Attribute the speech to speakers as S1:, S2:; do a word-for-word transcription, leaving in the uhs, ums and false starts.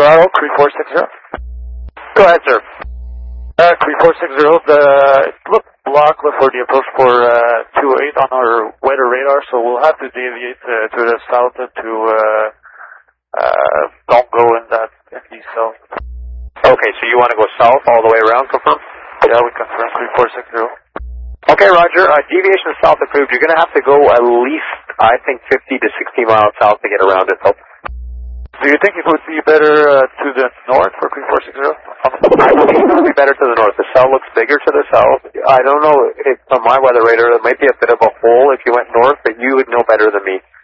S1: Colorado, three four six zero.
S2: Go ahead, sir.
S1: Uh, three four six zero, the, look blocked for the approach for uh, two eight on our weather radar, so we'll have to deviate uh, to the south and to uh, uh, don't go in that east south.
S2: Okay, so you want to go south all the way around, confirm?
S1: Yeah, we confirm three four six zero.
S2: Okay, Roger. Uh, deviation south approved. You're going to have to go at least, I think, fifty to sixty miles south to get around it. So.
S1: Do you think it would be better uh, to the north for three four six zero?
S2: I believe it would be better to the north. The cell looks bigger to the south. I don't know if on my weather radar, it might be a bit of a hole if you went north, but you would know better than me.